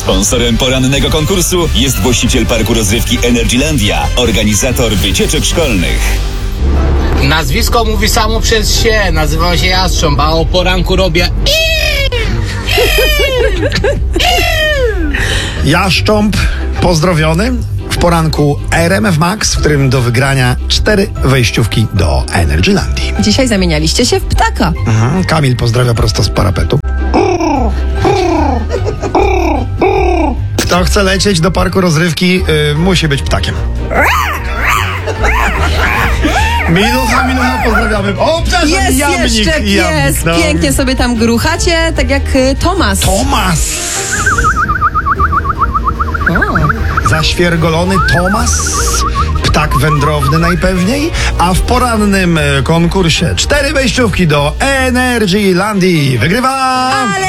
Sponsorem porannego konkursu jest właściciel parku rozrywki Energylandia, organizator wycieczek szkolnych. Nazwisko mówi samo przez się. Nazywam się Jastrząb, a o poranku robię... Jaszcząb pozdrowiony w poranku RMF Max, w którym do wygrania 4 wejściówki do Energylandii. Dzisiaj zamienialiście się w ptaka. Kamil pozdrawia prosto z parapetu. Kto chce lecieć do parku rozrywki, musi być ptakiem. Minucha, pozdrawiamy. O, przepraszam, Jest jeszcze pies. No. Pięknie sobie tam gruchacie, tak jak Tomas. Tomas! Zaświergolony Tomas, ptak wędrowny najpewniej, a w porannym konkursie 4 wejściówki do Energylandii wygrywa...